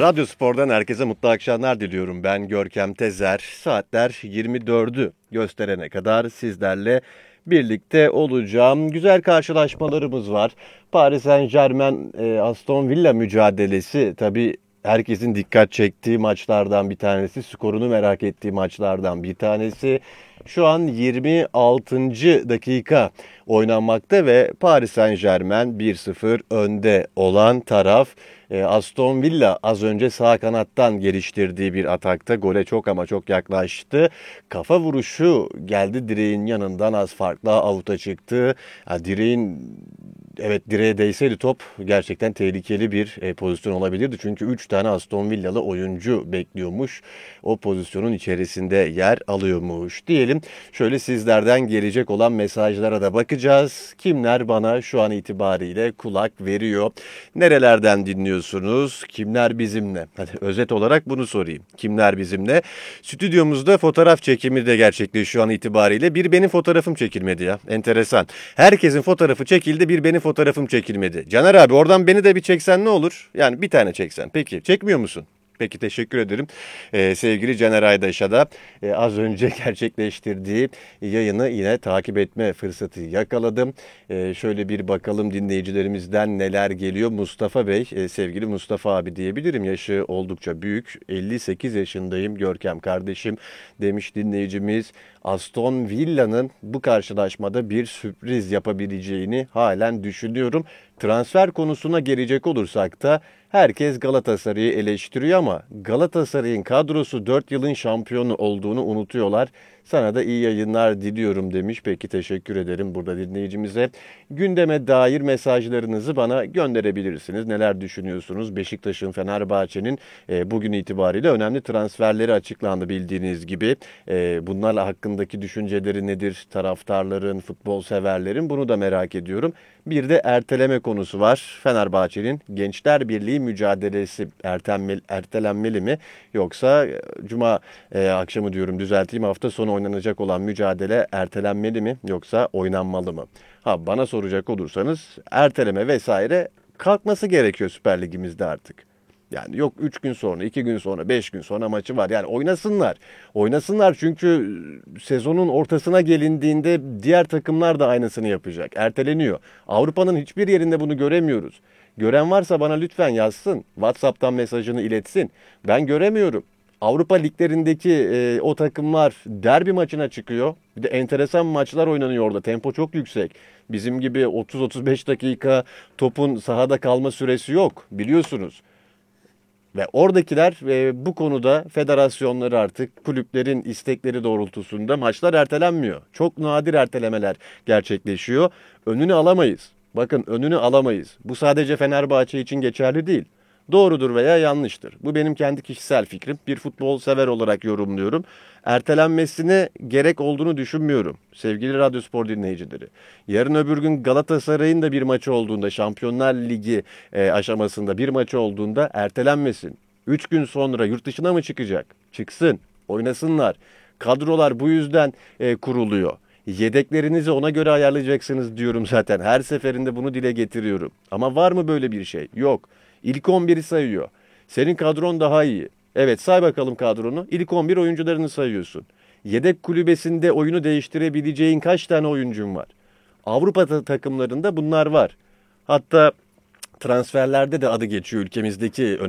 Radyo Spor'dan herkese mutlu akşamlar diliyorum. Ben Görkem Tezer. Saatler 24'ü gösterene kadar sizlerle birlikte olacağım. Güzel karşılaşmalarımız var. Paris Saint-Germain Aston Villa mücadelesi tabii herkesin dikkat çektiği maçlardan bir tanesi. Skorunu merak ettiği maçlardan bir tanesi. Şu an 26. dakika oynanmakta ve Paris Saint-Germain 1-0 önde olan taraf. Aston Villa az önce sağ kanattan geliştirdiği bir atakta gole çok ama çok yaklaştı. Kafa vuruşu geldi direğin yanından, az farkla avuta çıktı. Direğe değseydi top gerçekten tehlikeli bir pozisyon olabilirdi. Çünkü 3 tane Aston Villalı oyuncu bekliyormuş. O pozisyonun içerisinde yer alıyormuş diyelim. Şöyle sizlerden gelecek olan mesajlara da bakacağız. Kimler bana şu an itibariyle kulak veriyor? Nerelerden dinliyorsunuz? Kimler bizimle? Hadi özet olarak bunu sorayım. Kimler bizimle? Stüdyomuzda fotoğraf çekimi de gerçekleşiyor şu an itibariyle. Bir benim fotoğrafım çekilmedi ya. Enteresan. Herkesin fotoğrafı çekildi, bir benim fotoğrafım çekilmedi. Caner abi, oradan beni de bir çeksen ne olur? Yani bir tane çeksen. Peki çekmiyor musun? Peki, teşekkür ederim. Sevgili Caner Aydaş'a da az önce gerçekleştirdiği yayını yine takip etme fırsatı yakaladım. Şöyle bir bakalım dinleyicilerimizden neler geliyor. Mustafa Bey, sevgili Mustafa abi diyebilirim. Yaşı oldukça büyük. 58 yaşındayım Görkem kardeşim demiş dinleyicimiz. Aston Villa'nın bu karşılaşmada bir sürpriz yapabileceğini halen düşünüyorum. Transfer konusuna gelecek olursak da herkes Galatasaray'ı eleştiriyor ama Galatasaray'ın kadrosu 4 yılın şampiyonu olduğunu unutuyorlar. Sana da iyi yayınlar diliyorum demiş. Peki, teşekkür ederim burada dinleyicimize. Gündeme dair mesajlarınızı bana gönderebilirsiniz. Neler düşünüyorsunuz? Beşiktaş'ın, Fenerbahçe'nin bugün itibariyle önemli transferleri açıklandı bildiğiniz gibi. Bunlarla hakkındaki düşünceleri nedir? Taraftarların, futbol severlerin, bunu da merak ediyorum. Bir de erteleme konusu var. Fenerbahçe'nin Gençler Birliği mücadelesi ertelenmeli mi? Yoksa Cuma akşamı diyorum, düzelteyim, hafta sonu oynanacak olan mücadele ertelenmeli mi? Yoksa oynanmalı mı? Bana soracak olursanız erteleme vesaire kalkması gerekiyor Süper Ligimizde artık. Yani yok 3 gün sonra, 2 gün sonra, 5 gün sonra maçı var. Yani oynasınlar. Oynasınlar, çünkü sezonun ortasına gelindiğinde diğer takımlar da aynısını yapacak. Erteleniyor. Avrupa'nın hiçbir yerinde bunu göremiyoruz. Gören varsa bana lütfen yazsın. WhatsApp'tan mesajını iletsin. Ben göremiyorum. Avrupa liglerindeki o takımlar derbi maçına çıkıyor. Bir de enteresan maçlar oynanıyor orada. Tempo çok yüksek. Bizim gibi 30-35 dakika topun sahada kalma süresi yok, biliyorsunuz. Ve oradakiler bu konuda federasyonları, artık kulüplerin istekleri doğrultusunda maçlar ertelenmiyor. Çok nadir ertelemeler gerçekleşiyor. Önünü alamayız. Bakın, önünü alamayız. Bu sadece Fenerbahçe için geçerli değil. Doğrudur veya yanlıştır. Bu benim kendi kişisel fikrim. Bir futbol sever olarak yorumluyorum. Ertelenmesine gerek olduğunu düşünmüyorum sevgili Radyo Spor dinleyicileri. Yarın öbür gün Galatasaray'ın da bir maçı olduğunda, Şampiyonlar Ligi aşamasında bir maçı olduğunda ertelenmesin. 3 gün sonra yurt dışına mı çıkacak? Çıksın, oynasınlar. Kadrolar bu yüzden kuruluyor. Yedeklerinizi ona göre ayarlayacaksınız diyorum zaten. Her seferinde bunu dile getiriyorum. Ama var mı böyle bir şey? Yok. İlk 11'i sayıyor. Senin kadron daha iyi. Evet, say bakalım kadronu. İlk 11 oyuncularını sayıyorsun. Yedek kulübesinde oyunu değiştirebileceğin kaç tane oyuncun var? Avrupa takımlarında bunlar var. Hatta transferlerde de adı geçiyor ülkemizdeki